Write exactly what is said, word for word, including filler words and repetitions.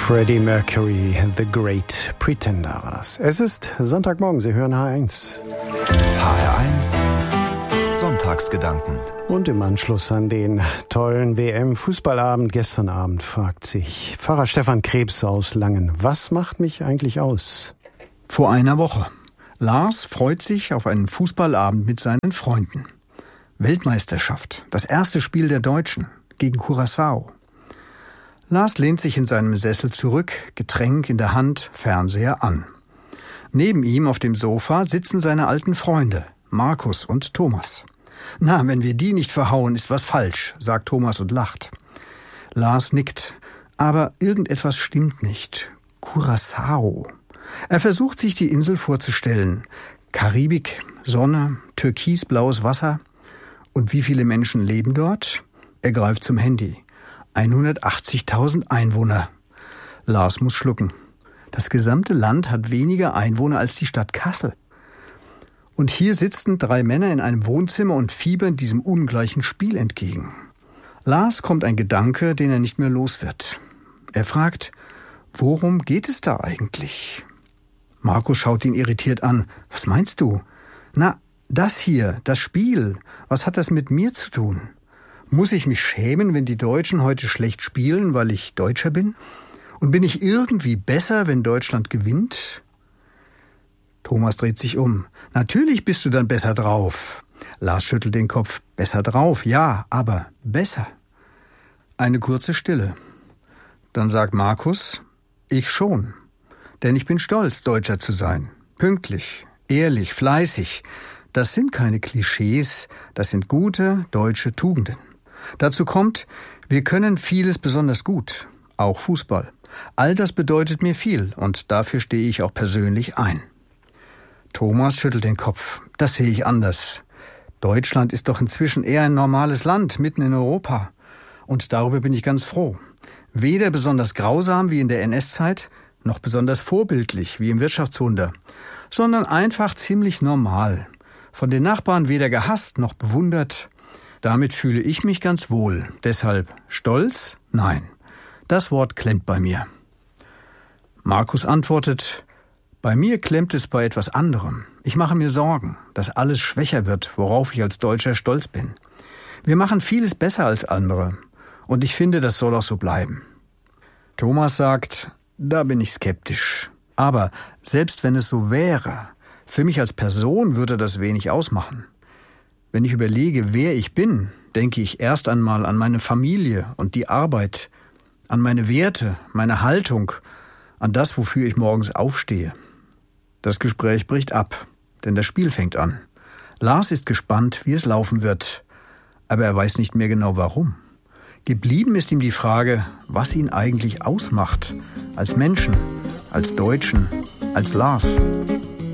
Freddie Mercury, The Great Pretender war das. Es ist Sonntagmorgen, Sie hören H eins. H R eins Sonntagsgedanken. Und im Anschluss an den tollen W M-Fußballabend gestern Abend fragt sich Pfarrer Stefan Krebs aus Langen, was macht mich eigentlich aus? Vor einer Woche. Lars freut sich auf einen Fußballabend mit seinen Freunden. Weltmeisterschaft, das erste Spiel der Deutschen gegen Curaçao. Lars lehnt sich in seinem Sessel zurück, Getränk in der Hand, Fernseher an. Neben ihm auf dem Sofa sitzen seine alten Freunde, Markus und Thomas. Na, wenn wir die nicht verhauen, ist was falsch, sagt Thomas und lacht. Lars nickt, aber irgendetwas stimmt nicht. Curaçao. Er versucht sich die Insel vorzustellen. Karibik, Sonne, türkisblaues Wasser. Und wie viele Menschen leben dort? Er greift zum Handy. hundertachtzigtausend Einwohner. Lars muss schlucken. Das gesamte Land hat weniger Einwohner als die Stadt Kassel. Und hier sitzen drei Männer in einem Wohnzimmer und fiebern diesem ungleichen Spiel entgegen. Lars kommt ein Gedanke, den er nicht mehr los wird. Er fragt, worum geht es da eigentlich? Markus schaut ihn irritiert an. Was meinst du? Na, das hier, das Spiel. Was hat das mit mir zu tun? Muss ich mich schämen, wenn die Deutschen heute schlecht spielen, weil ich Deutscher bin? Und bin ich irgendwie besser, wenn Deutschland gewinnt? Thomas dreht sich um. Natürlich bist du dann besser drauf. Lars schüttelt den Kopf. Besser drauf, ja, aber besser. Eine kurze Stille. Dann sagt Markus, ich schon. Denn ich bin stolz, Deutscher zu sein. Pünktlich, ehrlich, fleißig. Das sind keine Klischees, das sind gute deutsche Tugenden. Dazu kommt, wir können vieles besonders gut, auch Fußball. All das bedeutet mir viel und dafür stehe ich auch persönlich ein. Thomas schüttelt den Kopf. Das sehe ich anders. Deutschland ist doch inzwischen eher ein normales Land, mitten in Europa. Und darüber bin ich ganz froh. Weder besonders grausam wie in der N S-Zeit, noch besonders vorbildlich wie im Wirtschaftswunder, sondern einfach ziemlich normal. Von den Nachbarn weder gehasst noch bewundert. Damit fühle ich mich ganz wohl. Deshalb stolz? Nein. Das Wort klemmt bei mir. Markus antwortet, bei mir klemmt es bei etwas anderem. Ich mache mir Sorgen, dass alles schwächer wird, worauf ich als Deutscher stolz bin. Wir machen vieles besser als andere. Und ich finde, das soll auch so bleiben. Thomas sagt, da bin ich skeptisch. Aber selbst wenn es so wäre, für mich als Person würde das wenig ausmachen. Wenn ich überlege, wer ich bin, denke ich erst einmal an meine Familie und die Arbeit, an meine Werte, meine Haltung, an das, wofür ich morgens aufstehe. Das Gespräch bricht ab, denn das Spiel fängt an. Lars ist gespannt, wie es laufen wird, aber er weiß nicht mehr genau warum. Geblieben ist ihm die Frage, was ihn eigentlich ausmacht, als Menschen, als Deutschen, als Lars.